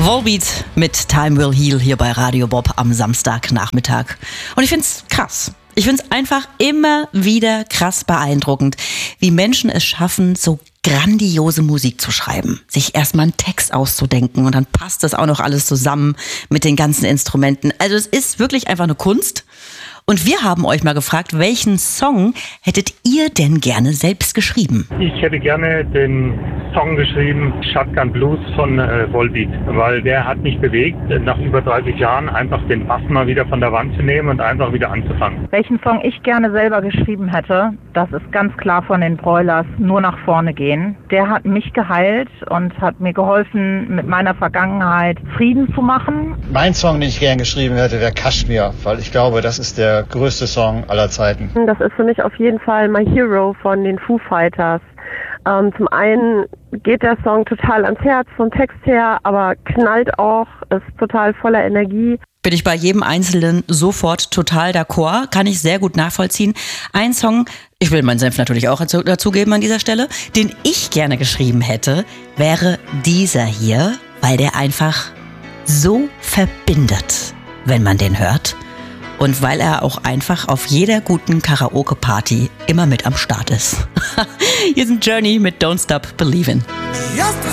Volbeat mit Time Will Heal hier bei Radio Bob am Samstagnachmittag. Und ich find's krass. Ich find's einfach immer wieder krass beeindruckend, wie Menschen es schaffen, so grandiose Musik zu schreiben. Sich erstmal einen Text auszudenken und dann passt das auch noch alles zusammen mit den ganzen Instrumenten. Also es ist wirklich einfach eine Kunst. Und wir haben euch mal gefragt, welchen Song hättet ihr denn gerne selbst geschrieben? Ich hätte gerne den Song geschrieben, Shotgun Blues von Volbeat, weil der hat mich bewegt, nach über 30 Jahren einfach den Bass mal wieder von der Wand zu nehmen und einfach wieder anzufangen. Welchen Song ich gerne selber geschrieben hätte, das ist ganz klar von den Broilers, Nur nach vorne gehen. Der hat mich geheilt und hat mir geholfen, mit meiner Vergangenheit Frieden zu machen. Mein Song, den ich gerne geschrieben hätte, wäre Kashmir, weil ich glaube, das ist der größte Song aller Zeiten. Das ist für mich auf jeden Fall My Hero von den Foo Fighters. Zum einen geht der Song total ans Herz vom Text her, aber knallt auch, ist total voller Energie. Bin ich bei jedem Einzelnen sofort total d'accord, kann ich sehr gut nachvollziehen. Ein Song, ich will meinen Senf natürlich auch dazugeben an dieser Stelle, den ich gerne geschrieben hätte, wäre dieser hier, weil der einfach so verbindet, wenn man den hört. Und weil er auch einfach auf jeder guten Karaoke-Party immer mit am Start ist. Hier sind Journey mit Don't Stop Believin'. Just a